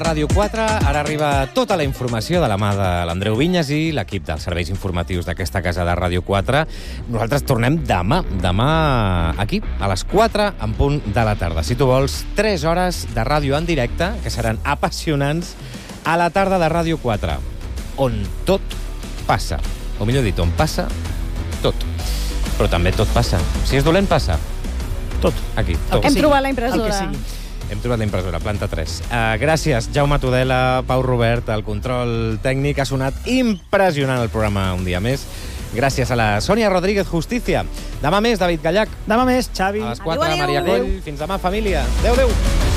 Ràdio 4, ara arriba tota la informació de la mà de l'Andreu Vinyes i l'equip dels serveis informatius d'aquesta casa de Ràdio 4. Nosaltres tornem demà aquí, a les 4 en punt de la tarda. Si tu vols, 3 hores de ràdio en directe, que seran apassionants, a la tarda de Ràdio 4, on tot passa. O millor dit, on passa tot. Però també tot passa. Si és dolent, passa. Tot. Aquí, tot. Hem trobat la impressora. El que sigui. Hem trobat la impressora, planta 3. Gràcies, Jaume Tudela, Pau Robert, el control tècnic. Ha sonat impressionant el programa un dia més. Gràcies a la Sònia Rodríguez Justicia. Demà més, David Gallac. Demà més, Xavi. A les 4, Adéu, Maria adéu. Coll. Fins demà, família. Adéu, adéu.